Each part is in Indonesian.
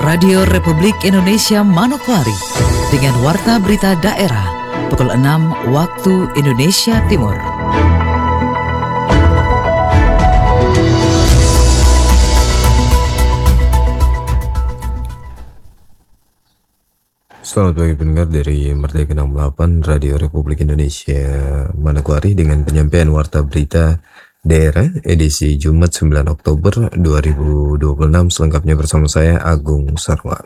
Radio Republik Indonesia Manokwari dengan Warta Berita Daerah pukul 6 waktu Indonesia Timur. Selamat pagi pendengar dari Merdeka 68 Radio Republik Indonesia Manokwari dengan penyampaian Warta Berita Daerah edisi Jumat 9 Oktober 2026 selengkapnya bersama saya Agung Sarwal.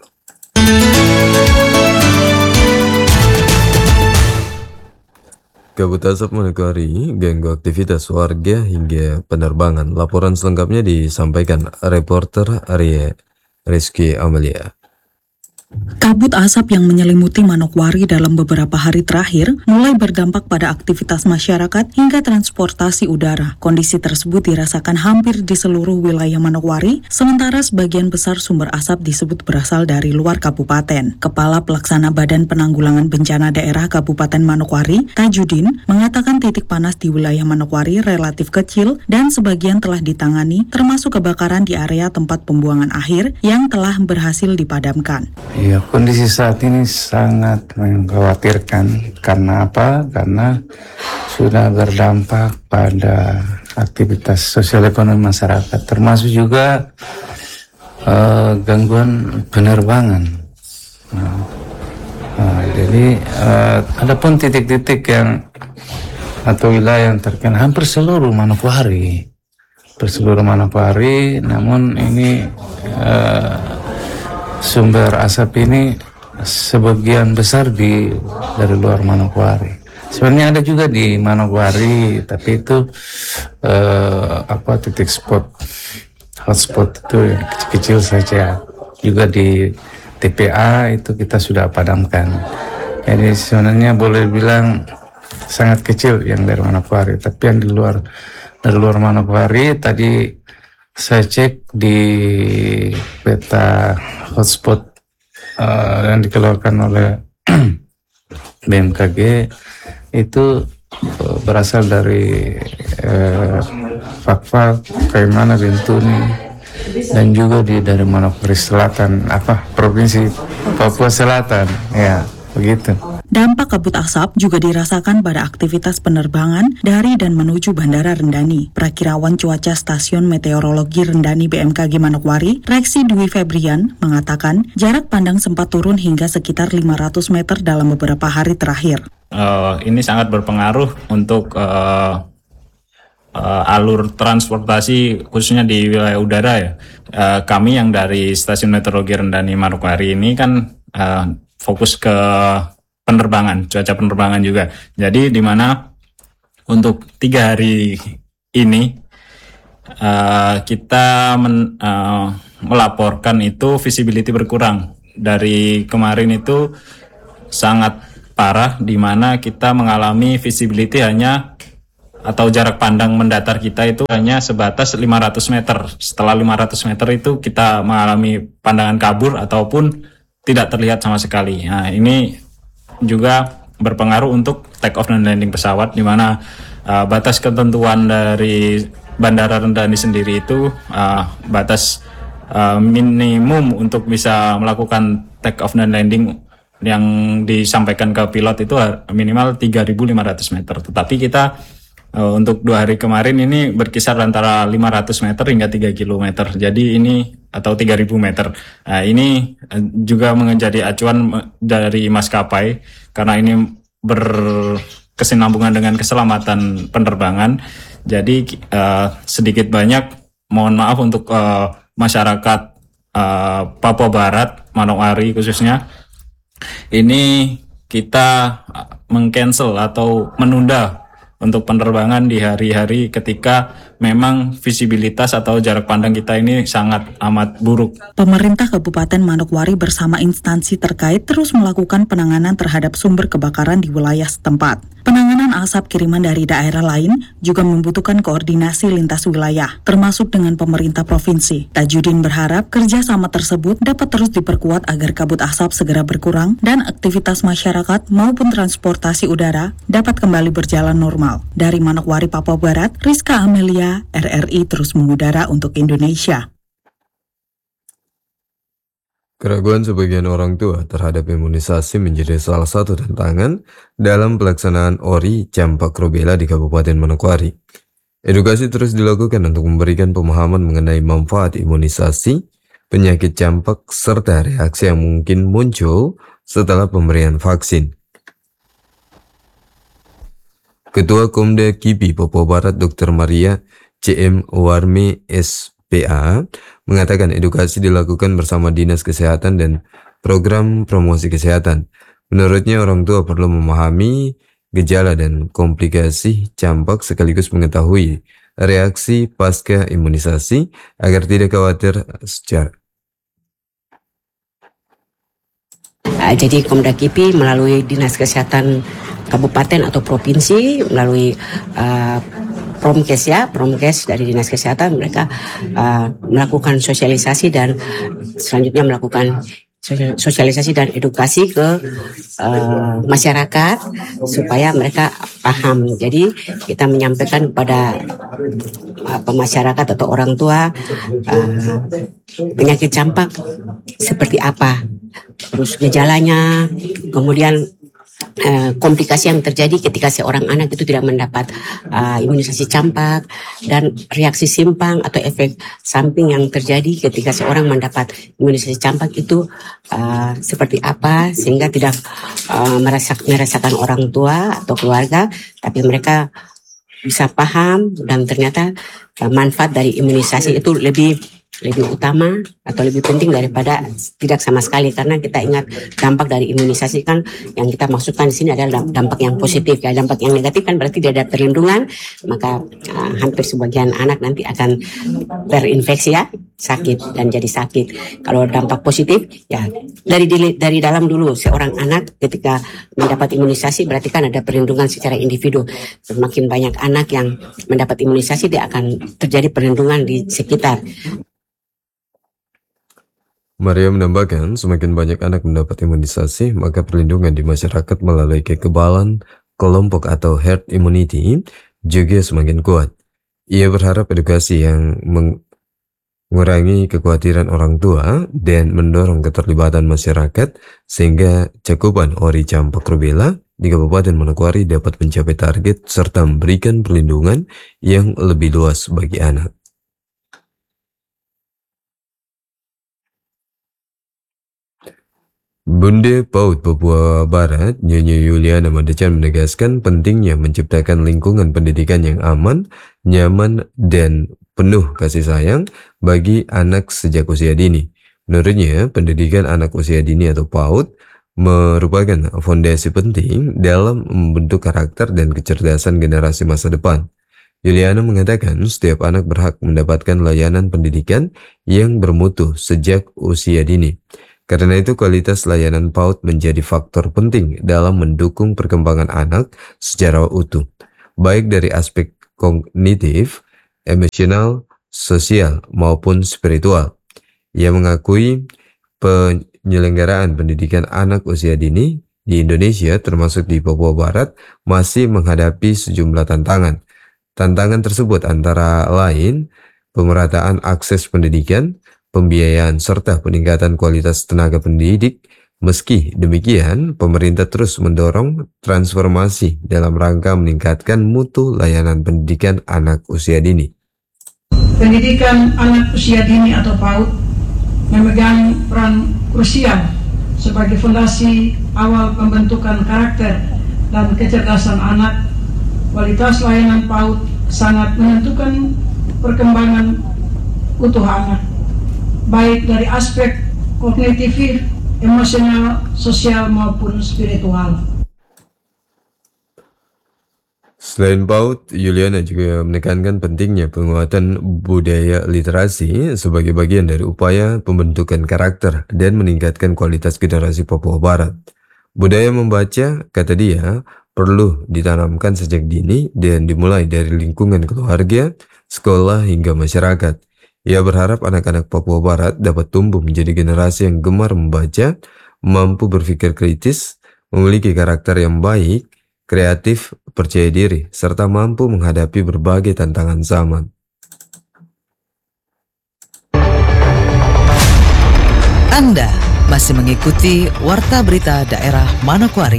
Kabut asap Manokwari ganggu aktivitas warga hingga penerbangan. Laporan selengkapnya disampaikan reporter Arya Rizky Amalia. Kabut asap yang menyelimuti Manokwari dalam beberapa hari terakhir mulai berdampak pada aktivitas masyarakat hingga transportasi udara. Kondisi tersebut dirasakan hampir di seluruh wilayah Manokwari, sementara sebagian besar sumber asap disebut berasal dari luar kabupaten. Kepala Pelaksana Badan Penanggulangan Bencana Daerah Kabupaten Manokwari, Tajudin, mengatakan titik panas di wilayah Manokwari relatif kecil dan sebagian telah ditangani, termasuk kebakaran di area tempat pembuangan akhir yang telah berhasil dipadamkan. Ya, kondisi saat ini sangat mengkhawatirkan. Karena apa? Karena sudah berdampak pada aktivitas sosial ekonomi masyarakat, termasuk juga gangguan penerbangan. Jadi adapun titik-titik yang atau wilayah yang terkena hampir seluruh Manokwari, namun ini sumber asap ini sebagian besar dari luar Manokwari. Sebenarnya ada juga di Manokwari, tapi itu titik hotspot itu yang kecil-kecil saja. Juga di TPA itu kita sudah padamkan. Jadi sebenarnya boleh bilang sangat kecil yang dari Manokwari, tapi yang dari luar Manokwari tadi saya cek di peta hotspot yang dikeluarkan oleh BMKG itu berasal dari Fakfak, Kaimana, Bintuni, dan juga dari Manokwari Selatan, Provinsi Papua Selatan, ya begitu. Dampak kabut asap juga dirasakan pada aktivitas penerbangan dari dan menuju Bandara Rendani. Prakirawan cuaca Stasiun Meteorologi Rendani BMKG Manokwari, Reksi Dwi Febrian, mengatakan jarak pandang sempat turun hingga sekitar 500 meter dalam beberapa hari terakhir. Ini sangat berpengaruh untuk alur transportasi khususnya di wilayah udara ya. Kami yang dari Stasiun Meteorologi Rendani Manokwari ini kan fokus ke cuaca penerbangan juga. Jadi di mana untuk 3 hari ini kita melaporkan itu visibility berkurang. Dari kemarin itu sangat parah, di mana kita mengalami visibility atau jarak pandang mendatar kita itu hanya sebatas 500 meter. Setelah 500 meter itu kita mengalami pandangan kabur ataupun tidak terlihat sama sekali. Nah, ini juga berpengaruh untuk take off dan landing pesawat, di mana batas ketentuan dari Bandara Rendani sendiri itu batas minimum untuk bisa melakukan take off dan landing yang disampaikan ke pilot itu minimal 3.500 meter. Tetapi kita untuk 2 hari kemarin ini berkisar antara 500 meter hingga 3 km. Jadi ini atau 3.000 meter. Nah, ini juga menjadi acuan dari maskapai karena ini berkesinambungan dengan keselamatan penerbangan. Jadi sedikit banyak mohon maaf untuk masyarakat Papua Barat, Manokwari khususnya. Ini kita meng-cancel atau menunda untuk penerbangan di hari-hari ketika memang visibilitas atau jarak pandang kita ini sangat amat buruk. Pemerintah Kabupaten Manokwari bersama instansi terkait terus melakukan penanganan terhadap sumber kebakaran di wilayah setempat. Penanganan asap kiriman dari daerah lain juga membutuhkan koordinasi lintas wilayah, termasuk dengan pemerintah provinsi. Tajudin berharap kerjasama tersebut dapat terus diperkuat agar kabut asap segera berkurang dan aktivitas masyarakat maupun transportasi udara dapat kembali berjalan normal. Dari Manokwari, Papua Barat, Rizka Amelia, RRI terus mengudara untuk Indonesia. Keraguan sebagian orang tua terhadap imunisasi menjadi salah satu tantangan dalam pelaksanaan ORI campak rubella di Kabupaten Manokwari. Edukasi terus dilakukan untuk memberikan pemahaman mengenai manfaat imunisasi, penyakit campak, serta reaksi yang mungkin muncul setelah pemberian vaksin. Ketua Komda KIPI Papua Barat Dr. Maria CM Warmi SPA mengatakan edukasi dilakukan bersama Dinas Kesehatan dan program promosi kesehatan. Menurutnya orang tua perlu memahami gejala dan komplikasi campak sekaligus mengetahui reaksi pasca imunisasi agar tidak khawatir secara. Jadi Komda KIPI melalui Dinas Kesehatan Kabupaten atau Provinsi melalui Promkes dari Dinas Kesehatan mereka melakukan sosialisasi dan selanjutnya melakukan sosialisasi dan edukasi ke masyarakat supaya mereka paham. Jadi kita menyampaikan kepada masyarakat atau orang tua penyakit campak seperti apa, terus gejalanya, kemudian komplikasi yang terjadi ketika seorang anak itu tidak mendapat imunisasi campak dan reaksi simpang atau efek samping yang terjadi ketika seorang mendapat imunisasi campak itu seperti apa sehingga tidak merasakan orang tua atau keluarga, tapi mereka bisa paham dan ternyata manfaat dari imunisasi itu lebih utama atau lebih penting daripada tidak sama sekali, karena kita ingat dampak dari imunisasi kan yang kita maksudkan di sini adalah dampak yang positif ya. Dampak yang negatif kan berarti tidak ada perlindungan, maka hampir sebagian anak nanti akan terinfeksi ya, sakit dan jadi sakit. Kalau dampak positif ya dari dalam dulu seorang anak ketika mendapat imunisasi berarti kan ada perlindungan secara individu. Semakin banyak anak yang mendapat imunisasi dia akan terjadi perlindungan di sekitar. Maria menambahkan, semakin banyak anak mendapat imunisasi, maka perlindungan di masyarakat melalui kekebalan kelompok atau herd immunity juga semakin kuat. Ia berharap edukasi yang mengurangi kekhawatiran orang tua dan mendorong keterlibatan masyarakat sehingga cakupan ORI campak rubella di Kabupaten Manokwari dapat mencapai target serta memberikan perlindungan yang lebih luas bagi anak. Bunda PAUD Papua Barat, Nyonya Yuliana Madecan menegaskan pentingnya menciptakan lingkungan pendidikan yang aman, nyaman, dan penuh kasih sayang bagi anak sejak usia dini. Menurutnya, pendidikan anak usia dini atau PAUD merupakan fondasi penting dalam membentuk karakter dan kecerdasan generasi masa depan. Yuliana mengatakan setiap anak berhak mendapatkan layanan pendidikan yang bermutu sejak usia dini. Karena itu kualitas layanan PAUD menjadi faktor penting dalam mendukung perkembangan anak secara utuh, baik dari aspek kognitif, emosional, sosial, maupun spiritual. Ia mengakui penyelenggaraan pendidikan anak usia dini di Indonesia termasuk di Papua Barat masih menghadapi sejumlah tantangan. Tantangan tersebut antara lain pemerataan akses pendidikan, pembiayaan, serta peningkatan kualitas tenaga pendidik. Meski demikian, pemerintah terus mendorong transformasi dalam rangka meningkatkan mutu layanan pendidikan anak usia dini. Pendidikan anak usia dini atau PAUD memegang peran krusial sebagai fondasi awal pembentukan karakter dan kecerdasan anak. Kualitas layanan PAUD sangat menentukan perkembangan utuh anak, baik dari aspek kognitif, emosional, sosial maupun spiritual. Selain PAUD, Yuliana juga menekankan pentingnya penguatan budaya literasi sebagai bagian dari upaya pembentukan karakter dan meningkatkan kualitas generasi Papua Barat. Budaya membaca, kata dia, perlu ditanamkan sejak dini dan dimulai dari lingkungan keluarga, sekolah, hingga masyarakat. Ia berharap anak-anak Papua Barat dapat tumbuh menjadi generasi yang gemar membaca, mampu berpikir kritis, memiliki karakter yang baik, kreatif, percaya diri, serta mampu menghadapi berbagai tantangan zaman. Anda masih mengikuti Warta Berita Daerah Manokwari.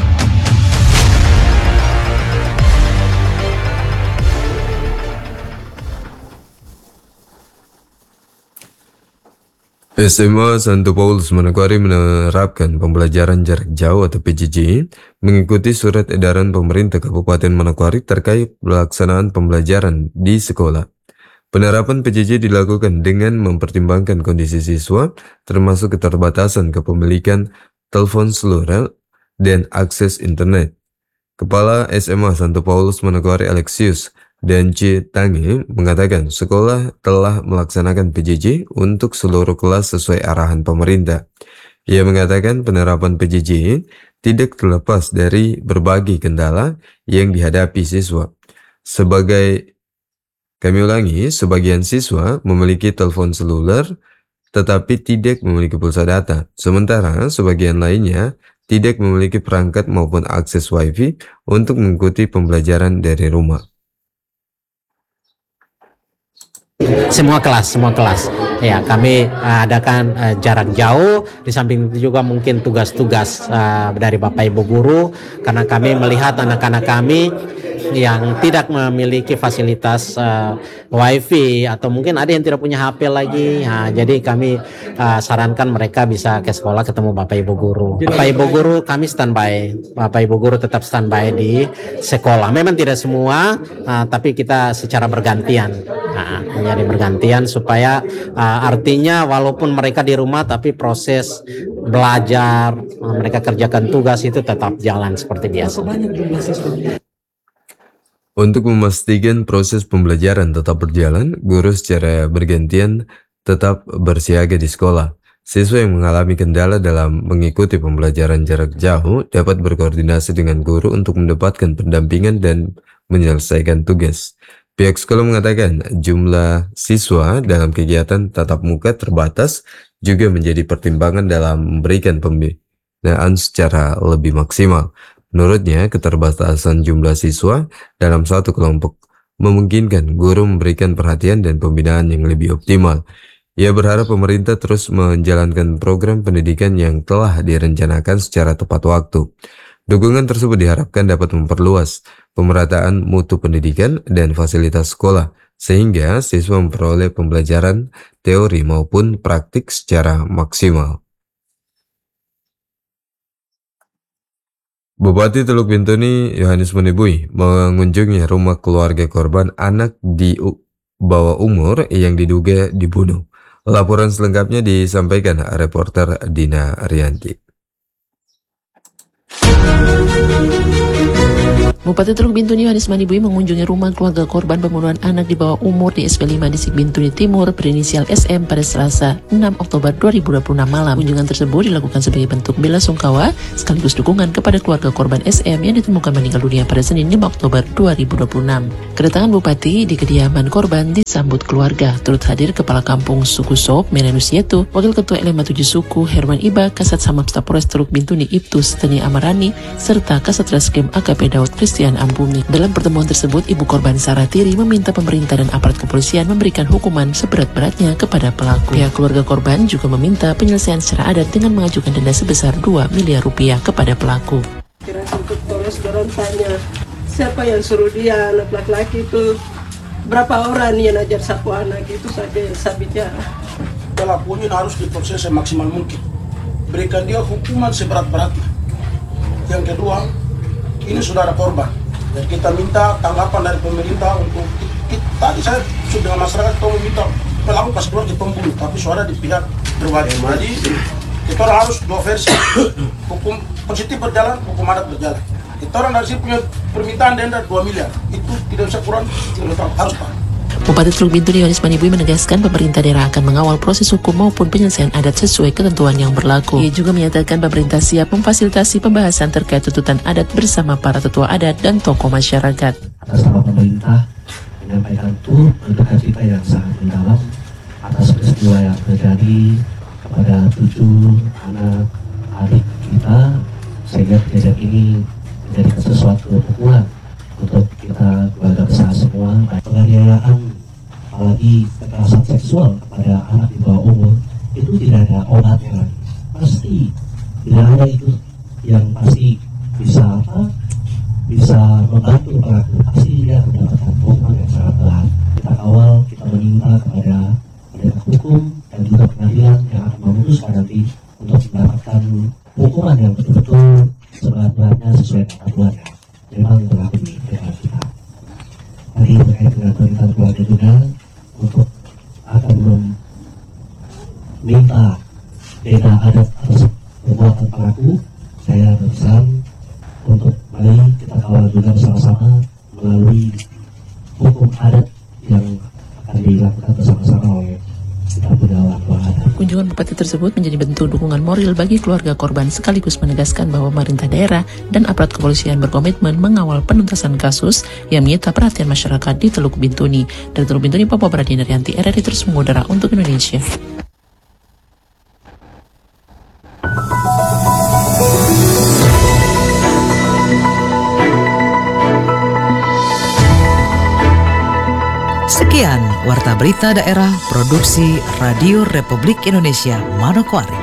SMA Santo Paulus Manokwari menerapkan pembelajaran jarak jauh atau PJJ mengikuti surat edaran pemerintah Kabupaten Manokwari terkait pelaksanaan pembelajaran di sekolah. Penerapan PJJ dilakukan dengan mempertimbangkan kondisi siswa, termasuk keterbatasan kepemilikan telepon seluler dan akses internet. Kepala SMA Santo Paulus Manokwari Alexius dan C. Tange mengatakan sekolah telah melaksanakan PJJ untuk seluruh kelas sesuai arahan pemerintah. Ia mengatakan penerapan PJJ tidak terlepas dari berbagai kendala yang dihadapi siswa. Sebagian siswa memiliki telepon seluler tetapi tidak memiliki pulsa data, sementara sebagian lainnya tidak memiliki perangkat maupun akses WiFi untuk mengikuti pembelajaran dari rumah. Semua kelas. Ya, kami adakan jarak jauh. Di samping itu juga mungkin tugas-tugas dari Bapak Ibu guru, karena kami melihat anak-anak kami yang tidak memiliki fasilitas WiFi atau mungkin ada yang tidak punya HP lagi. Nah, jadi kami sarankan mereka bisa ke sekolah ketemu Bapak Ibu guru. Bapak Ibu guru kami standby. Bapak Ibu guru tetap standby di sekolah. Memang tidak semua, tapi kita secara bergantian. Menjadi bergantian supaya artinya walaupun mereka di rumah tapi proses belajar, mereka kerjakan tugas itu tetap jalan seperti biasa. Untuk memastikan proses pembelajaran tetap berjalan, guru secara bergantian tetap bersiaga di sekolah. Siswa yang mengalami kendala dalam mengikuti pembelajaran jarak jauh dapat berkoordinasi dengan guru untuk mendapatkan pendampingan dan menyelesaikan tugas. Pihak sekolah mengatakan jumlah siswa dalam kegiatan tatap muka terbatas juga menjadi pertimbangan dalam memberikan pembinaan secara lebih maksimal. Menurutnya, keterbatasan jumlah siswa dalam satu kelompok memungkinkan guru memberikan perhatian dan pembinaan yang lebih optimal. Ia berharap pemerintah terus menjalankan program pendidikan yang telah direncanakan secara tepat waktu. Dukungan tersebut diharapkan dapat memperluas pemerataan mutu pendidikan dan fasilitas sekolah, sehingga siswa memperoleh pembelajaran teori maupun praktik secara maksimal. Bupati Teluk Bintuni Yohanes Manibui mengunjungi rumah keluarga korban anak di bawah umur yang diduga dibunuh. Laporan selengkapnya disampaikan reporter Dina Rianti. Bupati Teluk Bintuni Yohanes Manibui mengunjungi rumah keluarga korban pembunuhan anak di bawah umur di SP5 Distrik Bintuni Timur berinisial SM pada Selasa 6 Oktober 2026 malam. Kunjungan tersebut dilakukan sebagai bentuk bela sungkawa sekaligus dukungan kepada keluarga korban SM yang ditemukan meninggal dunia pada Senin 5 Oktober 2026. Kedatangan Bupati di kediaman korban disambut keluarga. Turut hadir Kepala Kampung Suku Sop Menanus Yetu, Wakil Ketua LMA 7 Suku Herman Iba, Kasat Samapta Polres Teluk Bintuni Ibtus Teni Amarani, serta Kasat Reskrim AKP Daud Christian Ambumi. Dalam pertemuan tersebut, ibu korban Sarah Tiri meminta pemerintah dan aparat kepolisian memberikan hukuman seberat-beratnya kepada pelaku. Pihak keluarga korban juga meminta penyelesaian secara adat dengan mengajukan denda sebesar 2 miliar rupiah kepada pelaku. Kira untuk terus dorong tanya, siapa yang suruh dia anak laki-laki itu, berapa orang yang ajar satu anak itu saja yang saya bicara. Pelakunya harus diproses semaksimal mungkin. Berikan dia hukuman seberat-beratnya. Yang kedua, ini sudah ada korban, dan kita minta tanggapan dari pemerintah untuk tadi saya sudah dengan masyarakat kita meminta pelaku pas keluar di pembunuh, tapi suara di pihak berwajib. Jadi kita harus dua versi, hukum positif berjalan, hukum adat berjalan. Kita orang dari sini punya permintaan denda 2 miliar, itu tidak bisa kurang, harus Pak. Bupati Teluk Bintuni Yohanes Manibui menegaskan pemerintah daerah akan mengawal proses hukum maupun penyelesaian adat sesuai ketentuan yang berlaku. Ia juga menyatakan pemerintah siap memfasilitasi pembahasan terkait tuntutan adat bersama para tetua adat dan tokoh masyarakat. Atas nama pemerintah menyampaikan turut berduka cita yang sangat mendalam atas peristiwa yang terjadi kepada 7 anak adik kita, sehingga kejadian ini menjadi sesuatu pukulan untuk kita keluarga besar semua. Penganiayaan apalagi kekerasan seksual kepada anak di bawah umur itu tidak ada obatnya lagi. pasti tidak ada itu yang pasti bisa membantu pelaku, pasti dia mendapatkan hukuman yang sangat berat. Kita kawal, kita meminta kepada penegak hukum dan juga pengadilan yang akan memutuskan nanti untuk mendapatkan hukuman yang betul-betul seberat-beratnya sesuai dengan aturan yang memang berlaku di negara kita. Tadi terkait dengan permintaan keluarga juga untuk akan meminta beda adat atas perbuatan pelaku, saya berpesan untuk mari kita kawal juga bersama-sama melalui hukum adat yang akan dilakukan bersama-sama oleh kita punya warga adat. Kunjungan bupati tersebut menjadi bentuk dukungan moral bagi keluarga korban sekaligus menegaskan bahwa pemerintah daerah dan aparat kepolisian berkomitmen mengawal penuntasan kasus yang menyita perhatian masyarakat di Teluk Bintuni. Dari Teluk Bintuni, Papua Barat, Dinaryanti, RRI terus mengudara untuk Indonesia. Sekian Warta Berita Daerah Produksi Radio Republik Indonesia Manokwari.